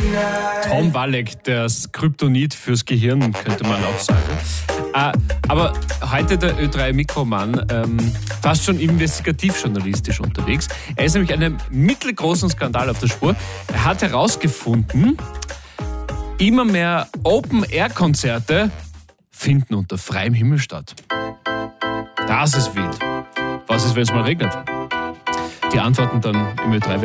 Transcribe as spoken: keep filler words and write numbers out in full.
Tom Walleck, das Kryptonit fürs Gehirn, könnte man auch sagen. Äh, aber heute der Ö drei Mikroman ähm, fast schon investigativ-journalistisch unterwegs. Er ist nämlich einem mittelgroßen Skandal auf der Spur. Er hat herausgefunden, immer mehr Open-Air-Konzerte finden unter freiem Himmel statt. Das ist wild. Was ist, wenn es mal regnet? Die Antworten dann im Ö drei